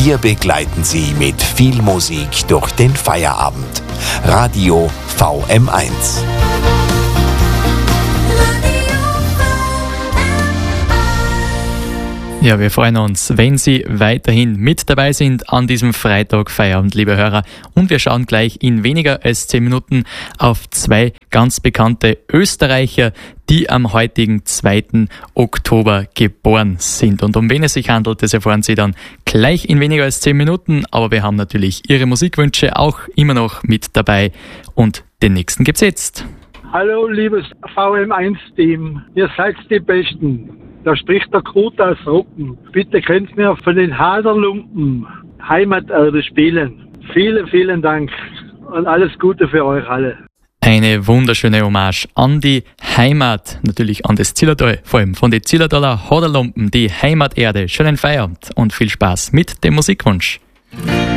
Wir begleiten Sie mit viel Musik durch den Feierabend. Radio VM1. Ja, wir freuen uns, wenn Sie weiterhin mit dabei sind an diesem Freitag Feierabend, liebe Hörer. Und wir schauen gleich in weniger als 10 Minuten auf 2 ganz bekannte Österreicher, die am heutigen 2. Oktober geboren sind. Und um wen es sich handelt, das erfahren Sie dann gleich in weniger als 10 Minuten. Aber wir haben natürlich Ihre Musikwünsche auch immer noch mit dabei. Und den nächsten gibt's jetzt. Hallo, liebes VM1-Team. Ihr seid die Besten. Da spricht der Kurt aus Ruppen. Bitte könnt mir von den Haderlumpen Heimaterde spielen. Vielen, vielen Dank und alles Gute für euch alle. Eine wunderschöne Hommage an die Heimat, natürlich an das Zillertal, vor allem von den Zillertaler Haderlumpen, die Heimaterde. Schönen Feierabend und viel Spaß mit dem Musikwunsch.